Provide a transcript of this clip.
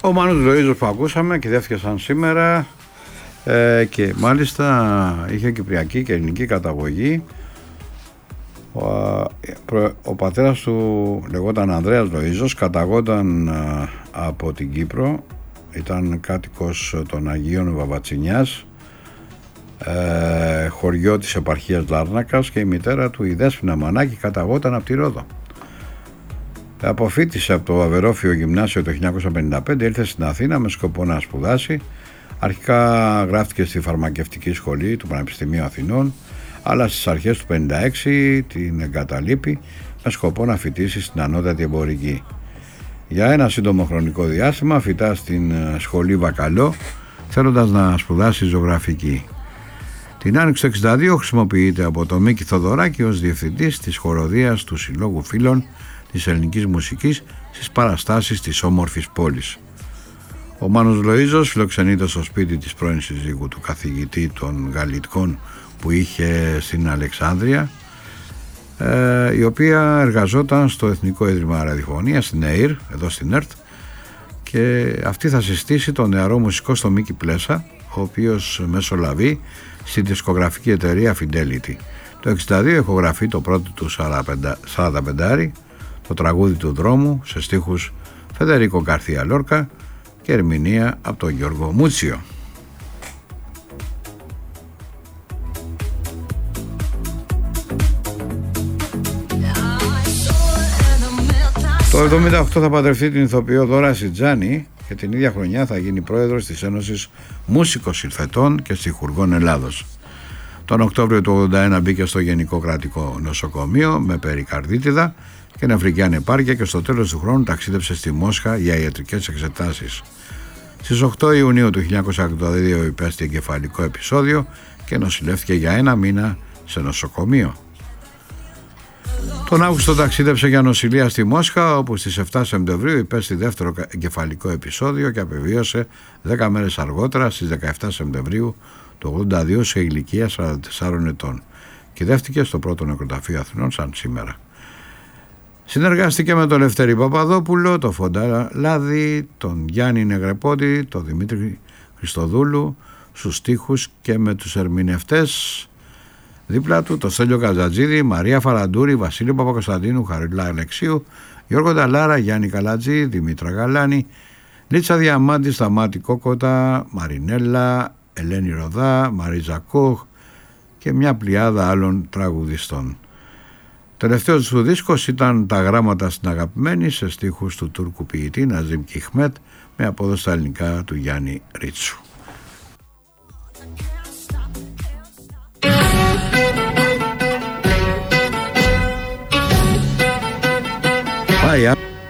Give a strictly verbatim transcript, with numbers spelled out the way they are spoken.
Ο Μάνος Λοΐζος που ακούσαμε κυδεύτηκε σαν σήμερα ε, και μάλιστα είχε κυπριακή και ελληνική καταγωγή. Ο, ο πατέρας του λεγόταν Ανδρέας Λοΐζος, καταγόταν α, από την Κύπρο, ήταν κάτοικος των Αγίων Βαβατσινιάς, ε, χωριό της επαρχίας Λάρνακας, και η μητέρα του, η Δέσποινα Μανάκη, καταγόταν από τη Ρόδο. Αποφοίτησε από το Βαβερόφιο Γυμνάσιο το χίλια εννιακόσια πενήντα πέντε, ήρθε στην Αθήνα με σκοπό να σπουδάσει. Αρχικά γράφτηκε στη Φαρμακευτική Σχολή του Πανεπιστημίου Αθηνών, αλλά στις αρχές του χίλια εννιακόσια πενήντα έξι την εγκαταλείπει με σκοπό να φοιτήσει στην Ανώτατη Εμπορική. Για ένα σύντομο χρονικό διάστημα φοιτά στην Σχολή Βακαλό, θέλοντας να σπουδάσει ζωγραφική. Την άνοιξη του εξήντα δύο χρησιμοποιείται από τον Μίκη Θοδωράκη ως διευθυντής της χοροδίας του Συλλόγου Φίλων της Ελληνικής Μουσικής στις παραστάσεις της όμορφης πόλης. Ο Μάνος Λοΐζος φιλοξενείται στο σπίτι της πρώην συζύγου του καθηγητή των Γαλλιτικών που είχε στην Αλεξάνδρεια, ε, η οποία εργαζόταν στο Εθνικό Ίδρυμα Ραδιοφωνίας, στην ΕΙΡ, εδώ στην ΕΡΤ, και αυτή θα συστήσει τον νεαρό μουσικό στο Μίκη Πλέσα, ο οποίος μεσολαβεί στη δισκογραφική εταιρεία Fidelity. Το εξήντα δύο ηχογραφεί το πρώτο του σαράντα πέντε, το τραγούδι του δρόμου, σε στίχους Φεδερίκο Γκαρθία Λόρκα και ερμηνεία από τον Γιώργο Μούτσιο. Το εβδομήντα οκτώ θα παντρευτεί την ηθοποιό Δώρα Σιτζάνη και την ίδια χρονιά θα γίνει πρόεδρος της Ένωσης Μούσικοσυνθετών και Στιχουργών Ελλάδος. Τον Οκτώβριο του ογδόντα ένα μπήκε στο Γενικό Κρατικό Νοσοκομείο με περικαρδίτιδα και νευρική ανεπάρκεια και στο τέλος του χρόνου ταξίδεψε στη Μόσχα για ιατρικές εξετάσεις. Στις οκτώ Ιουνίου του χίλια εννιακόσια ογδόντα δύο υπέστη εγκεφαλικό επεισόδιο και νοσηλεύτηκε για ένα μήνα σε νοσοκομείο. Τον Αύγουστο ταξίδεψε για νοσηλεία στη Μόσχα, όπου στις επτά Σεπτεμβρίου υπέστη δεύτερο εγκεφαλικό επεισόδιο και απεβίωσε δέκα μέρες αργότερα, στις δεκαεπτά Σεπτεμβρίου του ογδόντα δύο, σε ηλικία σαράντα τεσσάρων ετών. Κυδεύτηκε στο πρώτο νεκροταφείο Αθηνών σαν σήμερα. Συνεργάστηκε με τον Λευτέρη Παπαδόπουλο, τον Φονταλάδη, τον Γιάννη Νεγρεπότη, τον Δημήτρη Χριστοδούλου στους στίχους και με τους ερμηνευτές δίπλα του, τον Στέλιο Καζατζίδη, Μαρία Φαραντούρη, Βασίλειο Παπακοσταντίνου, Χαριλά Αλεξίου, Γιώργο Νταλάρα, Γιάννη Καλατζή, Δημήτρα Γαλάνη, Λίτσα Διαμάντη, Σταμάτη Κόκοτα, Μαρινέλα, Ελένη Ροδά, Μαρίζα Κόχ και μια πλειάδα άλλων τραγουδιστών. Τελευταίος του δίσκος ήταν τα γράμματα στην αγαπημένη, σε στίχους του Τούρκου ποιητή Ναζίμ Κιχμέτ, με απόδοση στα ελληνικά του Γιάννη Ρίτσου. Πάει